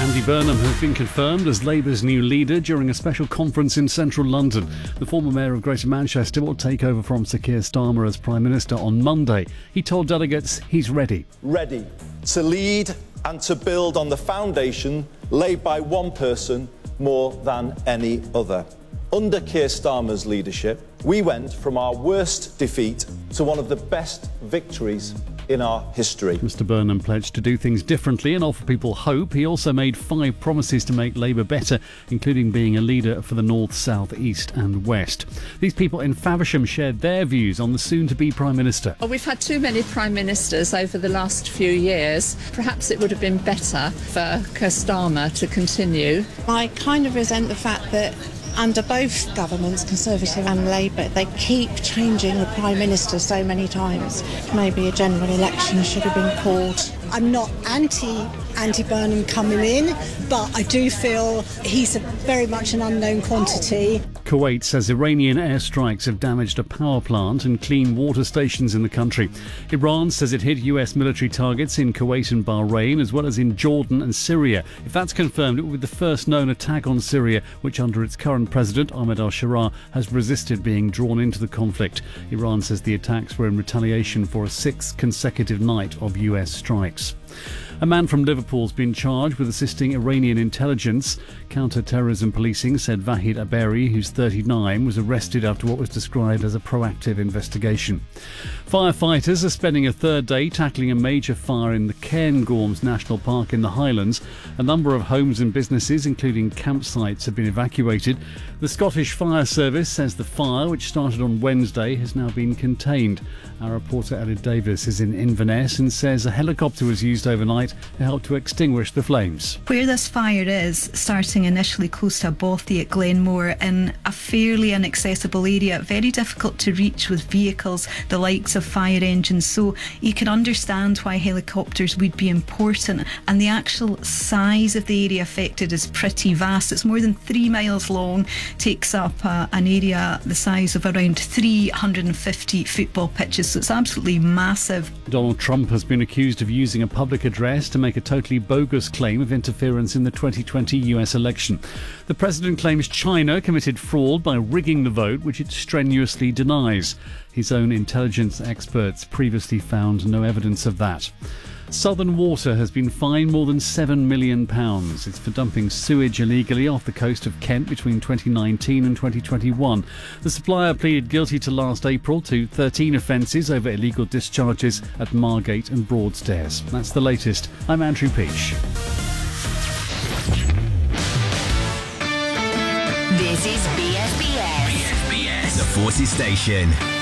Andy Burnham has been confirmed as Labour's new leader during a special conference in central London. The former mayor of Greater Manchester will take over from Sir Keir Starmer as Prime Minister on Monday. He told delegates he's ready. Ready to lead and to build on the foundation laid by one person more than any other. Under Keir Starmer's leadership, we went from our worst defeat to one of the best victories in our history. Mr Burnham pledged to do things differently and offer people hope. He also made 5 promises to make Labour better, including being a leader for the North, South, East and West. These people in Faversham shared their views on the soon-to-be Prime Minister. We've had too many Prime Ministers over the last few years. Perhaps it would have been better for Keir Starmer to continue. I kind of resent the fact that under both governments, Conservative and Labour, they keep changing the Prime Minister so many times. Maybe a general election should have been called. I'm not anti Burnham coming in, but I do feel he's very much an unknown quantity. Kuwait says Iranian airstrikes have damaged a power plant and clean water stations in the country. Iran says it hit US military targets in Kuwait and Bahrain, as well as in Jordan and Syria. If that's confirmed, it will be the first known attack on Syria, which under its current president, Ahmed al-Sharaa, has resisted being drawn into the conflict. Iran says the attacks were in retaliation for a 6th consecutive night of US strikes. A man from Liverpool's been charged with assisting Iranian intelligence. Counter-terrorism policing said Vahid Aberi, who's 39, was arrested after what was described as a proactive investigation. Firefighters are spending a third day tackling a major fire in the Cairngorms National Park in the Highlands. A number of homes and businesses, including campsites, have been evacuated. The Scottish Fire Service says the fire, which started on Wednesday, has now been contained. Our reporter Ellie Davis is in Inverness and says a helicopter was used overnight to help to extinguish the flames. Where this fire is, starting initially close to a bothy at Glenmore in a fairly inaccessible area, very difficult to reach with vehicles, the likes of fire engines, so you can understand why helicopters would be important. And the actual size of the area affected is pretty vast. It's more than 3 miles long, takes up an area the size of around 350 football pitches, so it's absolutely massive. Donald Trump has been accused of using a public address to make a totally bogus claim of interference in the 2020 US election. The president claims China committed fraud by rigging the vote, which it strenuously denies. His own intelligence experts previously found no evidence of that. Southern Water has been fined more than £7 million. It's for dumping sewage illegally off the coast of Kent between 2019 and 2021. The supplier pleaded guilty to last April to 13 offences over illegal discharges at Margate and Broadstairs. That's the latest. I'm Andrew Peach. This is BFBS. The Forces Station.